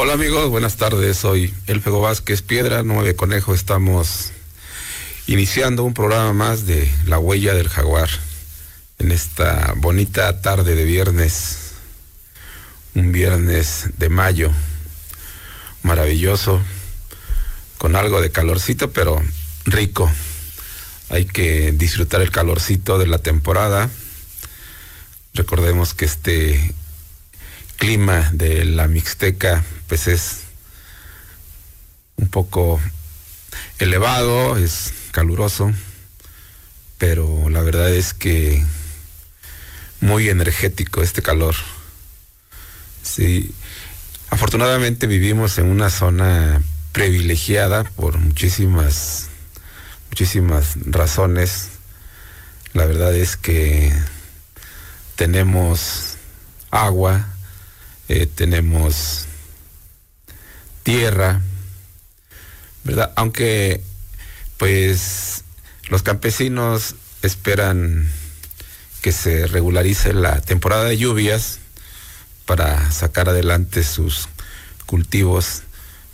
Hola amigos, buenas tardes, soy Elfego Vázquez Piedra, 9 Conejo, estamos iniciando un programa más de La Huella del Jaguar en esta bonita tarde de viernes, un viernes de mayo, maravilloso, con algo de calorcito pero rico. Hay que disfrutar el calorcito de la temporada. Recordemos que este clima de la Mixteca pues es un poco elevado, es caluroso, pero la verdad es que muy energético este calor. Sí, afortunadamente vivimos en una zona privilegiada por muchísimas razones. La verdad es que tenemos agua, tenemos tierra, ¿verdad? Aunque pues los campesinos esperan que se regularice la temporada de lluvias para sacar adelante sus cultivos